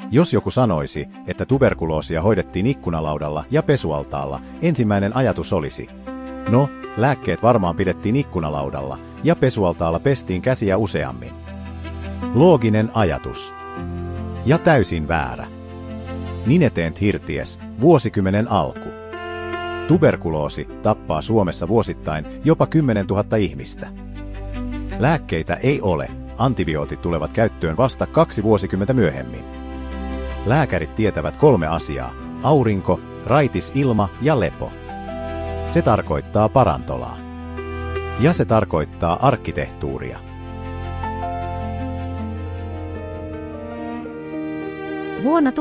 Jos joku sanoisi, että tuberkuloosia hoidettiin ikkunalaudalla ja pesualtaalla, ensimmäinen ajatus olisi: no, lääkkeet varmaan pidettiin ikkunalaudalla ja pesualtaalla pestiin käsiä useammin. Looginen ajatus. Ja täysin väärä. Nineteent hirties, vuosikymmenen alku. Tuberkuloosi tappaa Suomessa vuosittain jopa 10 000 ihmistä. Lääkkeitä ei ole, antibiootit tulevat käyttöön vasta 2 vuosikymmentä myöhemmin. Lääkärit tietävät 3 asiaa: aurinko, raitis ilma ja lepo. Se tarkoittaa parantolaa. Ja se tarkoittaa arkkitehtuuria. Vuonna